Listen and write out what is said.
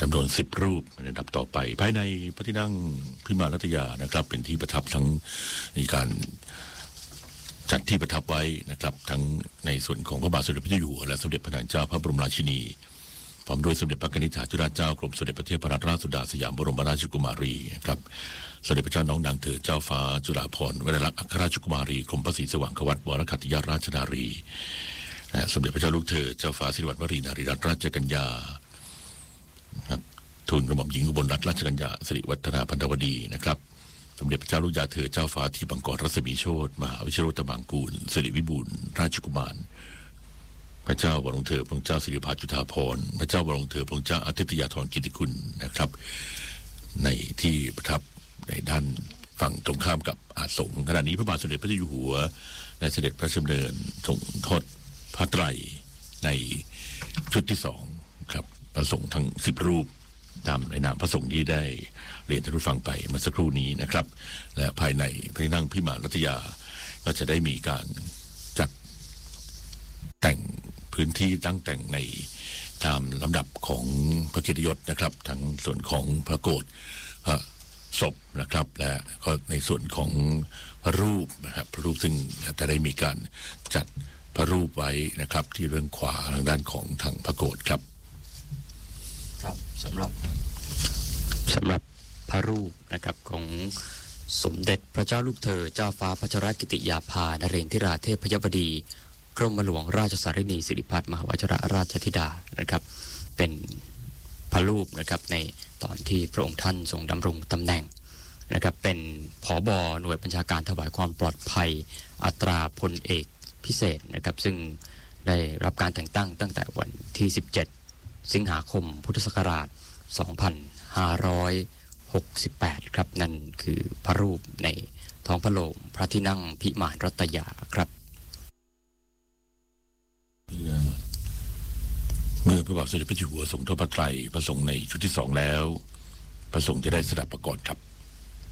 ำนวน10 รูปในลำดับต่อไปภายในพระที่นั่งพิมานรัตยานะครับเป็นที่ประทับทั้งในการจัดที่ประทับไว้นะครับทั้งในส่วนของพระบาทสมเด็จพระเจ้าอยู่หัวและสมเด็จพระนางเจ้าพระบรมราชินีพร้อมด้วยสมเด็จพระนิธิถาธิราชเจ้ากรมสมเด็จพระเทพรัตนราชสุดาสยามบรมราชกุมารีครับสมเด็จพระเจ้าน้องนางเธอเจ้าฟ้าจุฬาภรณ์วลัยลักษณ์อัครราชกุมารีกรมพระศรีสว่างควัตวรคัตติยราชนารีสมเด็จพระเจ้าลูกเธอเจ้าฟ้าสิริวัณวรีนารีรัตนราชกัญญาทูลกระหม่อมหญิงอุบลรัตนราชกัญญาสิริวัฒนาพันธวดีนะครับสมเด็จพระเจ้าลูกยาเธอเจ้าฟ้าที่บังกรรัศมีโชติมหาวิชโรตมังกูลสิริวิบูลย์ราชกุมารพระเจ้าวรวงเธอพระเจ้าสิริภาจุฑาภรณ์พระเจ้าวรวงเธอพระเจ้าอาทิตยาธรกิติคุณนะครับในที่ประทับในด้านฝั่งตรงข้ามกับอาสงฆ์ขณะนี้พระบาทสมเด็จพระเจ้าอยู่หัวได้เสด็จพระราชดำเนินทรงทอดพระไตรในชุดที่2ครับพระสงฆ์ทั้ง10 รูปตามในนามพระสงฆ์ที่ได้เรียนท่านผู้ฟังไปเมื่อสักครู่นี้นะครับและภายในพระที่นั่งพิมานรัตยาก็จะได้มีการจัดแต่งพื้นที่ตั้งแต่งในตามลำดับของพระเกียรติยศนะครับทั้งส่วนของพระโกฐศพนะครับและก็ในส่วนของพระรูปนะครับพระรูปซึ่งจะได้มีการจัดพระรูปไว้นะครับที่เรื่องขวาทางด้านของทางพระโกฐครับครับสำหรับพระรูปนะครับของสมเด็จพระเจ้าลูกเธอเจ้าฟ้าพัชรกิติยาภานเรนทิราเทพยบดีกรมหลวงราชสารินีสิริพัฒน์มหาวชิรราชธิดานะครับเป็นพระรูปนะครับในตอนที่พระองค์ท่านทรงดำรงตำแหน่งนะครับเป็นผบ.หน่วยบัญชาการถวายความปลอดภัยอัตราพลเอกพิเศษนะครับซึ่งได้รับการแต่งตั้งตั้งแต่วันที่17 สิงหาคมพุทธศักราช 2568 ครับนั่นคือพระรูปในท้องพระโรงพระที่นั่งพิมานรัตยาครับเมื่อพระบาทสมเด็จพระเจ้าอยู่หัวทรงทอดพระไตรพระสงฆ์ในชุดที่2แล้วพระสงฆ์จะได้สดับประกอบครับ